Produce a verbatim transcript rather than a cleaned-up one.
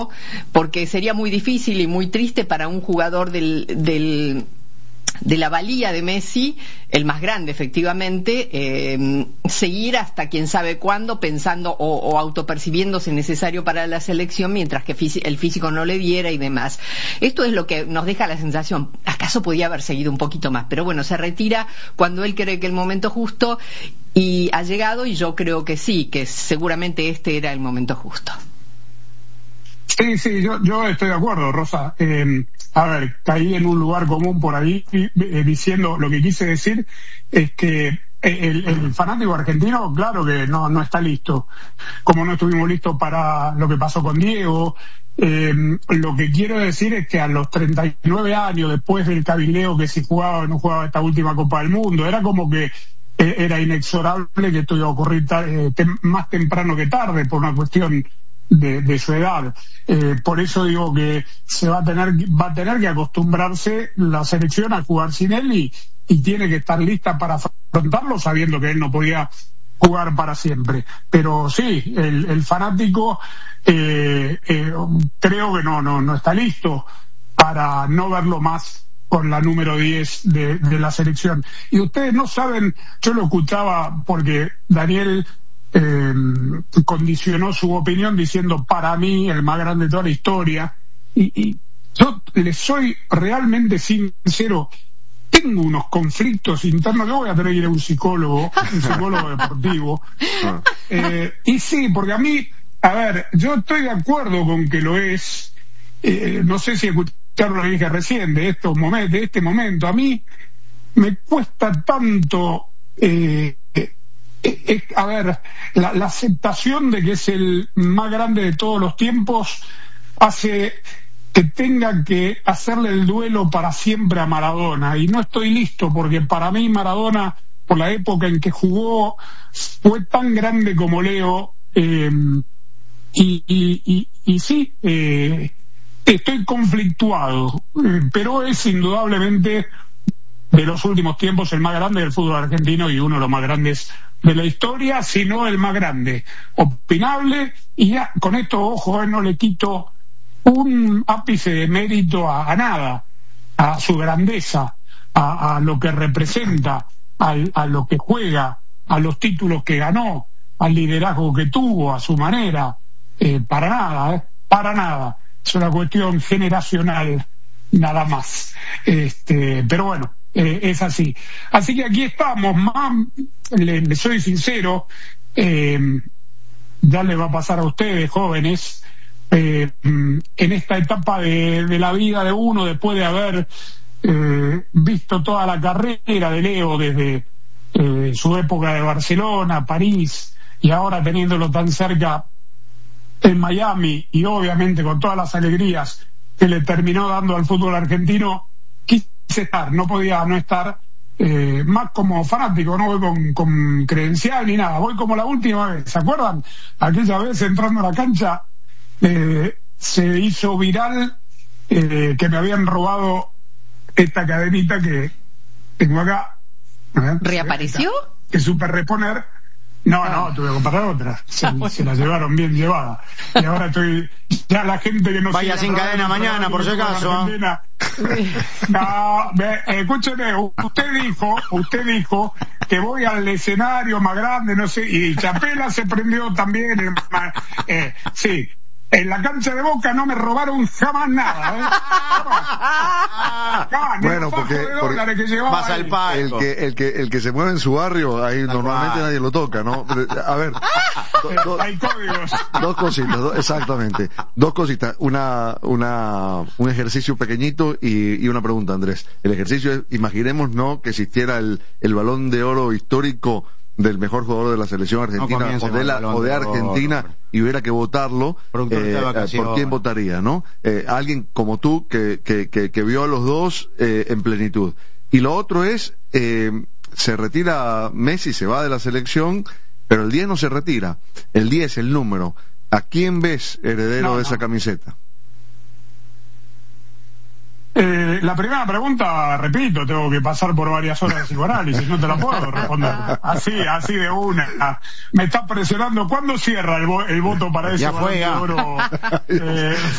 porque sería muy difícil y muy triste para un jugador del, del de la valía de Messi, el más grande efectivamente, eh, seguir hasta quién sabe cuándo pensando o, o autopercibiéndose necesario para la selección, mientras que fí- el físico no le diera y demás. Esto es lo que nos deja la sensación, acaso podía haber seguido un poquito más, pero bueno, se retira cuando él cree que el momento justo y ha llegado, y yo creo que sí, que seguramente este era el momento justo. Sí, sí, yo, yo estoy de acuerdo, Rosa. Eh, a ver, caí en un lugar común por ahí eh, diciendo, lo que quise decir es que el, el fanático argentino, claro que no, no está listo. Como no estuvimos listos para lo que pasó con Diego. Eh, lo que quiero decir es que a los treinta y nueve años, después del cabileo que si jugaba o no jugaba esta última Copa del Mundo, era como que eh, era inexorable que esto iba a ocurrir eh, tem- más temprano que tarde por una cuestión De, de su edad. Eh, por eso digo que se va a tener va a tener que acostumbrarse la selección a jugar sin él y, y tiene que estar lista para afrontarlo, sabiendo que él no podía jugar para siempre. Pero sí, el, el fanático eh, eh, creo que no, no, no está listo para no verlo más con la número diez de, de la selección. Y ustedes no saben, yo lo escuchaba porque Daniel Eh, condicionó su opinión diciendo para mí el más grande de toda la historia, y, y yo le soy realmente sincero, tengo unos conflictos internos. Yo voy a tener que ir a un psicólogo, un psicólogo deportivo, eh, y sí, porque a mí, a ver, yo estoy de acuerdo con que lo es, eh, no sé si escucharon lo que dije recién de, estos momentos, de este momento, a mí me cuesta tanto eh, Eh, a ver, la, la aceptación de que es el más grande de todos los tiempos hace que tenga que hacerle el duelo para siempre a Maradona, y no estoy listo, porque para mí Maradona, por la época en que jugó, fue tan grande como Leo, eh, y, y, y, y sí, eh, estoy conflictuado, eh, pero es indudablemente de los últimos tiempos el más grande del fútbol argentino y uno de los más grandes de la historia, si no el más grande, opinable. Y ya, con esto, ojo, eh, no le quito un ápice de mérito a, a nada, a su grandeza, a, a lo que representa, a, a lo que juega, a los títulos que ganó, al liderazgo que tuvo, a su manera, eh, para nada, eh, para nada. Es una cuestión generacional, nada más. Este, pero bueno, eh, es así. Así que aquí estamos, más, le, le soy sincero, eh, ya le va a pasar a ustedes, jóvenes, eh, en esta etapa de, de la vida de uno, después de haber eh, visto toda la carrera de Leo desde eh, su época de Barcelona, París, y ahora teniéndolo tan cerca en Miami, y obviamente con todas las alegrías que le terminó dando al fútbol argentino, quise estar, no podía no estar, eh, más como fanático, no voy con, con credencial ni nada, voy como la última vez. ¿Se acuerdan? Aquella vez entrando a la cancha eh, se hizo viral eh, que me habían robado esta cadenita que tengo acá. ¿Eh? ¿Reapareció? Que supe reponer. No, no, tuve que comprar otra. Se, ah, bueno. se la llevaron bien llevada. Y ahora estoy, ya la gente que no vaya sin cadena mañana, por si acaso. No, me, escúcheme, usted dijo, usted dijo que voy al escenario más grande, no sé, y Chapela se prendió también. Eh, eh, sí. En la cancha de Boca no me robaron jamás nada, ¿eh? Jamás, bueno, porque, porque que vas al palco. El que, el que, el que se mueve en su barrio, ahí Tal normalmente cual. Nadie lo toca, ¿no? A ver, do, do, hay códigos. Dos cositas, do, exactamente. Dos cositas. Una, una, un ejercicio pequeñito y, y una pregunta, Andrés. El ejercicio es, imaginemos, ¿no?, que existiera el, el balón de oro histórico del mejor jugador de la selección argentina, no o de la o de Argentina, oro, y hubiera que votarlo, eh, ¿por quién votaría, no? Eh, alguien como tú que, que, que, que vio a los dos eh, en plenitud. Y lo otro es, eh, se retira Messi, se va de la selección, pero el diez no se retira. El diez, el número. ¿A quién ves heredero no, de esa no. camiseta? Eh, la primera pregunta, repito, tengo que pasar por varias horas de psicoanálisis, no te la puedo responder así, así de una. Me está presionando. ¿Cuándo cierra el, vo el voto para ese balón de oro? Eh,